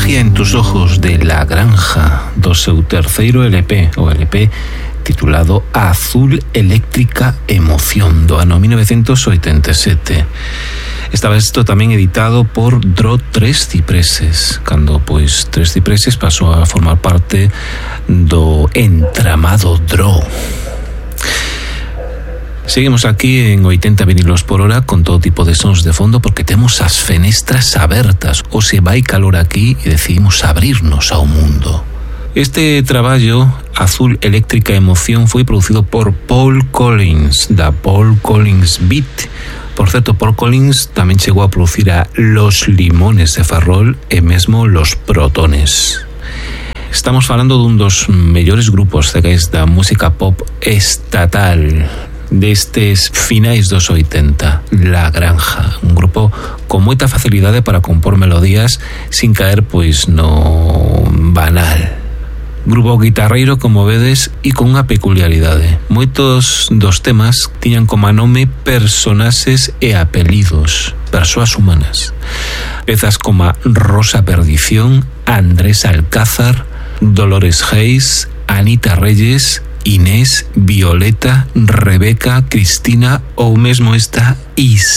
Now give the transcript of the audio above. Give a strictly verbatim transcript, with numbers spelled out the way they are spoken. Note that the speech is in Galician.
Magia en tus ojos de La Granja, do seu terceiro L P, o L P titulado Azul Eléctrica Emoción, do ano mil novecientos oitenta e sete. Estaba isto tamén editado por Dro Tres Cipreses, cando pois Tres Cipreses pasou a formar parte do entramado Dro. Seguimos aquí en oitenta vinilos por hora con todo tipo de sons de fondo porque temos as fenestras abertas, ou se vai calor aquí e decidimos abrirnos ao mundo. Este traballo, Azul Eléctrica Emoción, foi producido por Paul Collins, da Paul Collins Beat. Por certo, Paul Collins tamén chegou a producir a Los Limones de Ferrol e mesmo Los Protones. Estamos falando dun dos mellores grupos cegais da música pop estatal destes finais dos oitenta, La Granja, un grupo con moita facilidade para compor melodías sin caer pois no banal. Grupo guitarreiro, como vedes, e con unha peculiaridade. Moitos dos temas tiñan como nome personaxes e apelidos, persoas humanas. Pezas como Rosa Perdición, Andrés Alcázar, Dolores Hayes, Anita Reyes, Inés, Violeta, Rebeca, Cristina ou mesmo esta Is.